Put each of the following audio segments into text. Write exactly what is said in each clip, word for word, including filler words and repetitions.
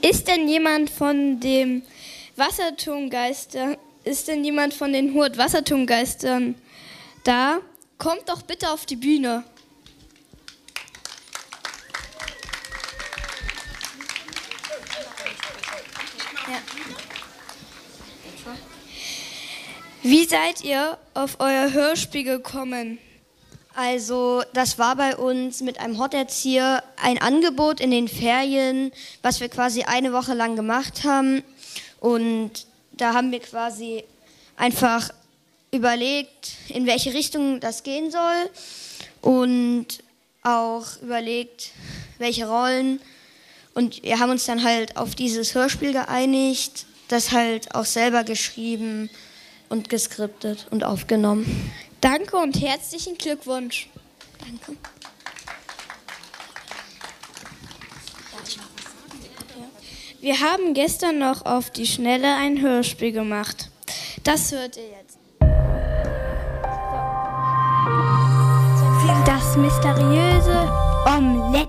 Ist denn jemand von dem Wasserturmgeister, ist denn jemand von den Hurt Wasserturmgeistern da? Kommt doch bitte auf die Bühne. Ja. Wie seid ihr auf euer Hörspiel gekommen? Also das war bei uns mit einem Hot-Erzieher ein Angebot in den Ferien, was wir quasi eine Woche lang gemacht haben. Und da haben wir quasi einfach überlegt, in welche Richtung das gehen soll. Und auch überlegt, welche Rollen. Und wir haben uns dann halt auf dieses Hörspiel geeinigt, das halt auch selber geschrieben und geskriptet und aufgenommen. Danke und herzlichen Glückwunsch. Danke. Wir haben gestern noch auf die Schnelle ein Hörspiel gemacht. Das hört ihr jetzt. Das mysteriöse Omelett.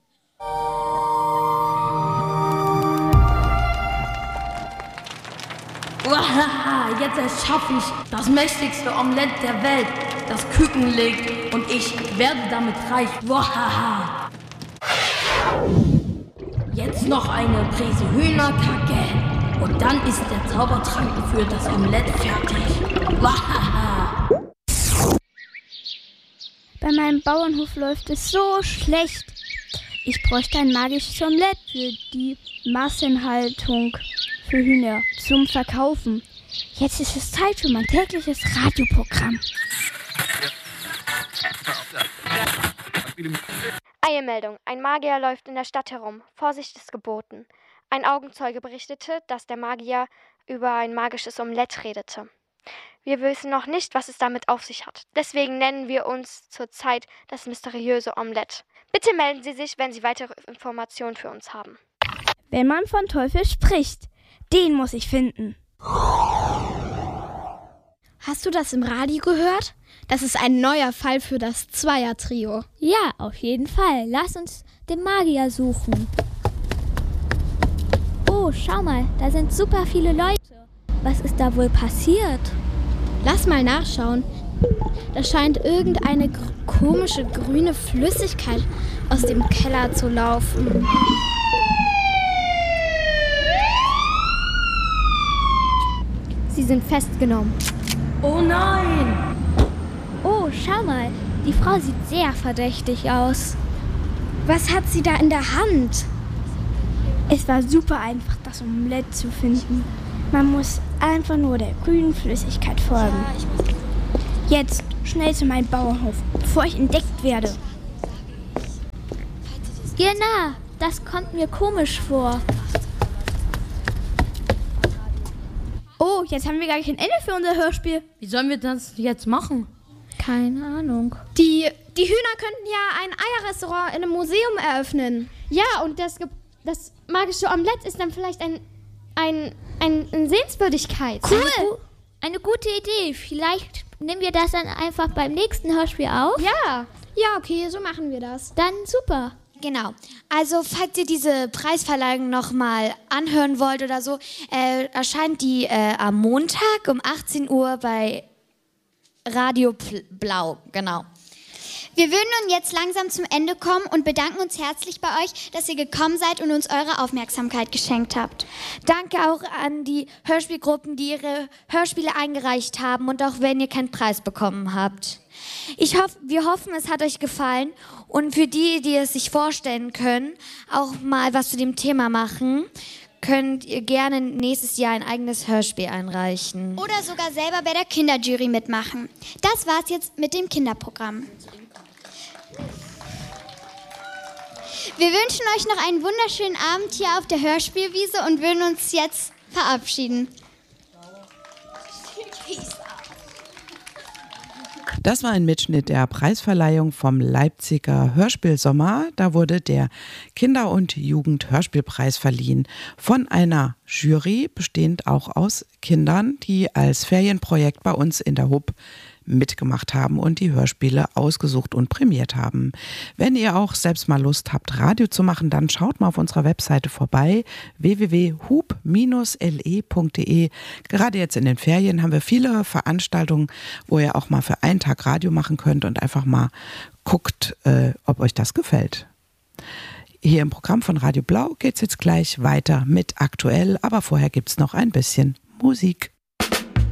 Uahaha, jetzt erschaffe ich das mächtigste Omelett der Welt, das Küken legt, und ich werde damit reich. Uahaha. Jetzt noch eine Prise Hühnerkacke und dann ist der Zaubertrank für das Omelett fertig. Uahaha. Bei meinem Bauernhof läuft es so schlecht. Ich bräuchte ein magisches Omelett für die Massenhaltung für Hühner zum Verkaufen. Jetzt ist es Zeit für mein tägliches Radioprogramm. Eilmeldung. Ein Magier läuft in der Stadt herum. Vorsicht ist geboten. Ein Augenzeuge berichtete, dass der Magier über ein magisches Omelett redete. Wir wissen noch nicht, was es damit auf sich hat. Deswegen nennen wir uns zurzeit das mysteriöse Omelett. Bitte melden Sie sich, wenn Sie weitere Informationen für uns haben. Wenn man von Teufel spricht, den muss ich finden. Hast du das im Radio gehört? Das ist ein neuer Fall für das Zweier-Trio. Ja, auf jeden Fall. Lass uns den Magier suchen. Oh, schau mal, da sind super viele Leute. Was ist da wohl passiert? Lass mal nachschauen. Da scheint irgendeine gr- komische grüne Flüssigkeit aus dem Keller zu laufen. Sie sind festgenommen. Oh nein! Oh, schau mal, die Frau sieht sehr verdächtig aus. Was hat sie da in der Hand? Es war super einfach, das Omelett zu finden. Man muss einfach nur der grünen Flüssigkeit folgen. Jetzt schnell zu meinem Bauernhof, bevor ich entdeckt werde. Genau, das kommt mir komisch vor. Oh, jetzt haben wir gar kein Ende für unser Hörspiel. Wie sollen wir das jetzt machen? Keine Ahnung. Die, die Hühner könnten ja ein Eierrestaurant in einem Museum eröffnen. Ja, und das, das magische Omelett ist dann vielleicht ein, ein, ein, eine Sehenswürdigkeit. Cool. Eine, gu- eine gute Idee. Vielleicht nehmen wir das dann einfach beim nächsten Hörspiel auf. Ja. Ja, okay, so machen wir das. Dann super. Genau. Also falls ihr diese Preisverleihung nochmal anhören wollt oder so, äh, erscheint die äh, am Montag um achtzehn Uhr bei Radio Pl- Blau. Genau. Wir würden nun jetzt langsam zum Ende kommen und bedanken uns herzlich bei euch, dass ihr gekommen seid und uns eure Aufmerksamkeit geschenkt habt. Danke auch an die Hörspielgruppen, die ihre Hörspiele eingereicht haben und auch wenn ihr keinen Preis bekommen habt. Ich hoffe, wir hoffen, es hat euch gefallen und für die, die es sich vorstellen können, auch mal was zu dem Thema machen, könnt ihr gerne nächstes Jahr ein eigenes Hörspiel einreichen. Oder sogar selber bei der Kinderjury mitmachen. Das war's jetzt mit dem Kinderprogramm. Wir wünschen euch noch einen wunderschönen Abend hier auf der Hörspielwiese und würden uns jetzt verabschieden. Das war ein Mitschnitt der Preisverleihung vom Leipziger Hörspielsommer. Da wurde der Kinder- und Jugend-Hörspielpreis verliehen von einer Jury, bestehend auch aus Kindern, die als Ferienprojekt bei uns in der H U B mitgemacht haben und die Hörspiele ausgesucht und prämiert haben. Wenn ihr auch selbst mal Lust habt, Radio zu machen, dann schaut mal auf unserer Webseite vorbei, w w w punkt hub Bindestrich l e punkt d e. Gerade jetzt in den Ferien haben wir viele Veranstaltungen, wo ihr auch mal für einen Tag Radio machen könnt und einfach mal guckt, äh, ob euch das gefällt. Hier im Programm von Radio Blau geht es jetzt gleich weiter mit Aktuell, aber vorher gibt es noch ein bisschen Musik.